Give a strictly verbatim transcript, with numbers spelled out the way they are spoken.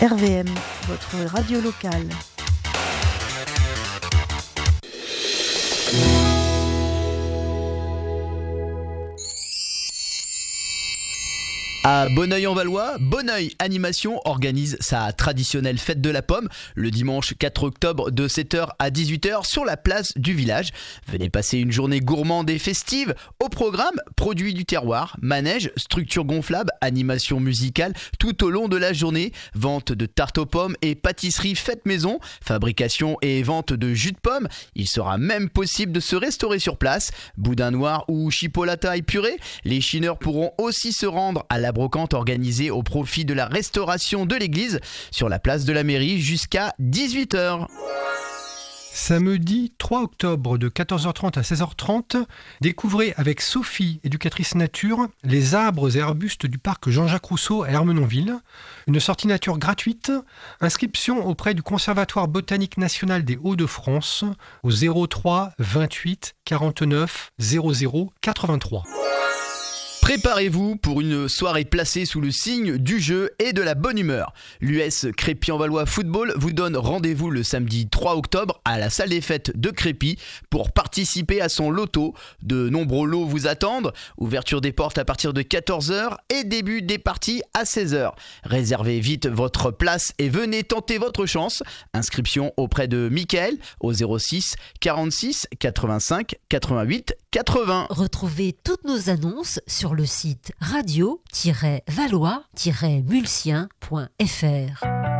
R V M, votre radio locale. À Bonneuil-en-Valois, Bonneuil Animation organise sa traditionnelle fête de la pomme le dimanche quatre octobre de sept heures à dix-huit heures sur la place du village. Venez passer une journée gourmande et festive. Au programme, produits du terroir, manège, structure gonflable, animation musicale tout au long de la journée, vente de tartes aux pommes et pâtisserie faite maison, fabrication et vente de jus de pomme. Il sera même possible de se restaurer sur place. Boudin noir ou chipolata épuré, les chineurs pourront aussi se rendre à la brocante organisée au profit de la restauration de l'église sur la place de la mairie jusqu'à dix-huit heures. Samedi trois octobre de quatorze heures trente à seize heures trente, découvrez avec Sophie, éducatrice nature, les arbres et arbustes du parc Jean-Jacques Rousseau à Ermenonville. Une sortie nature gratuite, inscription auprès du Conservatoire botanique national des Hauts-de-France au zéro trois vingt-huit quarante-neuf zéro zéro quatre-vingt-trois. Préparez-vous pour une soirée placée sous le signe du jeu et de la bonne humeur. L'U S Crépy-en-Valois Football vous donne rendez-vous le samedi trois octobre à la salle des fêtes de Crépy pour participer à son loto. De nombreux lots vous attendent. Ouverture des portes à partir de quatorze heures et début des parties à seize heures. Réservez vite votre place et venez tenter votre chance. Inscription auprès de Mickaël au zéro six quarante-six quatre-vingt-cinq quatre-vingt-huit quatre-vingts. Retrouvez toutes nos annonces sur le site radio tiret valois tiret mulsien point f r.